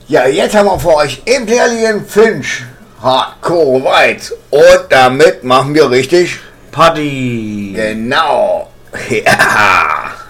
Ja, jetzt haben wir für euch Imperial Finch Hardcore White. Und damit machen wir richtig Party! Genau. Ja.